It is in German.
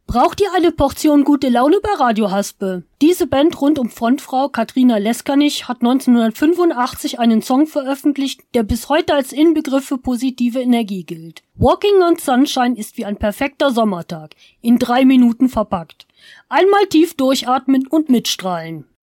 Braucht ihr eine Portion gute Laune bei Radio Haspe? Diese Band rund um Frontfrau Katrina Leskanich hat 1985 einen Song veröffentlicht, der bis heute als Inbegriff für positive Energie gilt. Walking on Sunshine ist wie ein perfekter Sommertag, in 3 Minuten verpackt. Einmal tief durchatmen und mitstrahlen.